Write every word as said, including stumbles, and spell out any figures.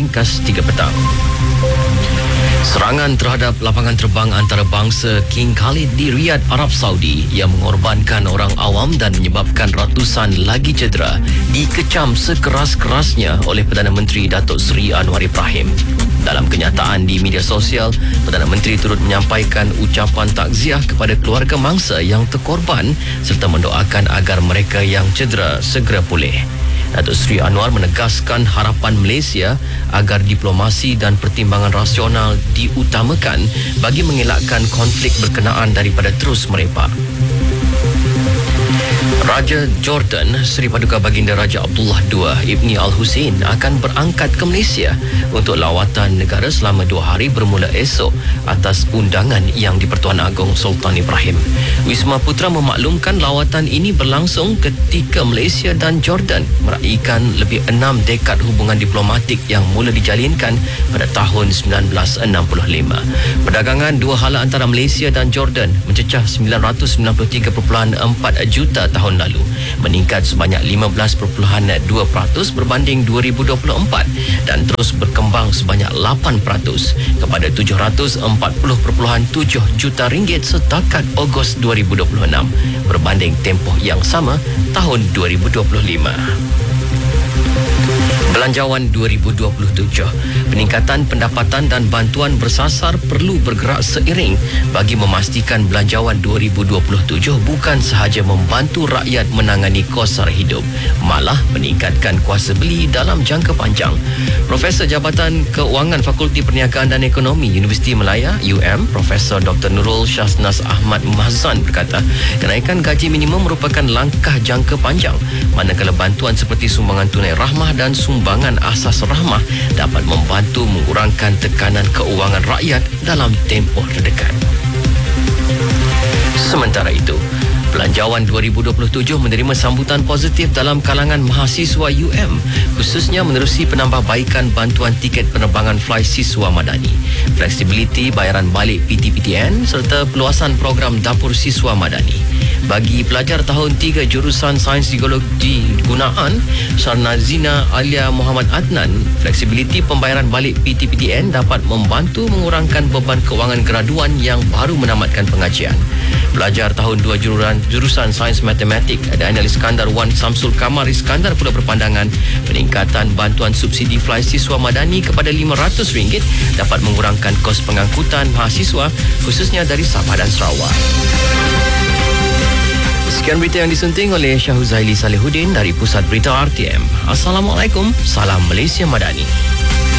ringkas tiga petang. Serangan terhadap lapangan terbang antarabangsa King Khalid di Riyadh, Arab Saudi yang mengorbankan orang awam dan menyebabkan ratusan lagi cedera dikecam sekeras-kerasnya oleh Perdana Menteri Datuk Seri Anwar Ibrahim. Dalam kenyataan di media sosial, Perdana Menteri turut menyampaikan ucapan takziah kepada keluarga mangsa yang terkorban serta mendoakan agar mereka yang cedera segera pulih. Datuk Seri Anwar menegaskan harapan Malaysia agar diplomasi dan pertimbangan rasional diutamakan bagi mengelakkan konflik berkenaan daripada terus merebak. Raja Jordan, Seri Paduka Baginda Raja Abdullah kedua Ibni Al-Hussein akan berangkat ke Malaysia untuk lawatan negara selama dua hari bermula esok atas undangan yang di-Pertuan Agong Sultan Ibrahim. Wisma Putra memaklumkan lawatan ini berlangsung ketika Malaysia dan Jordan meraihkan lebih enam dekad hubungan diplomatik yang mula dijalinkan pada tahun sembilan belas enam puluh lima. Perdagangan dua hala antara Malaysia dan Jordan mencecah sembilan ratus sembilan puluh tiga perpuluhan empat juta tahun lalu, meningkat sebanyak lima belas perpuluhan dua peratus berbanding dua ribu dua puluh empat dan terus berkembang sebanyak lapan peratus kepada tujuh ratus empat puluh perpuluhan tujuh juta ringgit setakat Ogos dua ribu dua puluh enam berbanding tempoh yang sama tahun dua ribu dua puluh lima. Belanjawan dua ribu dua puluh tujuh. Peningkatan pendapatan dan bantuan bersasar perlu bergerak seiring bagi memastikan belanjawan dua ribu dua puluh tujuh bukan sahaja membantu rakyat menangani kos sara hidup, malah meningkatkan kuasa beli dalam jangka panjang. Profesor Jabatan Keuangan Fakulti Perniagaan dan Ekonomi Universiti Malaya U M, Profesor Doktor Nurul Shaznas Ahmad Mahzan berkata, kenaikan gaji minimum merupakan langkah jangka panjang, manakala bantuan seperti sumbangan tunai rahmah dan sumbangan asas rahmah dapat membantu mengurangkan tekanan keuangan rakyat dalam tempoh terdekat. Sementara itu, Belanjawan dua ribu dua puluh tujuh menerima sambutan positif dalam kalangan mahasiswa U M, khususnya menerusi penambahbaikan bantuan tiket penerbangan fly siswa madani, fleksibiliti bayaran balik P T P T N serta peluasan program dapur siswa madani. Bagi pelajar tahun tiga jurusan Sains Geologi Gunaan, Sarnazina Alia Muhammad Adnan, fleksibiliti pembayaran balik P T P T N dapat membantu mengurangkan beban kewangan graduan yang baru menamatkan pengajian. Pelajar tahun dua jurusan, jurusan Sains Matematik Daniel Iskandar Wan Samsul Kamar Iskandar pula berpandangan peningkatan bantuan subsidi fly siswa madani kepada lima ratus ringgit dapat mengurangkan kos pengangkutan mahasiswa khususnya dari Sabah dan Sarawak. Sekian berita yang disunting oleh Syahuzaili Salihuddin dari Pusat Berita R T M. Assalamualaikum, salam Malaysia Madani.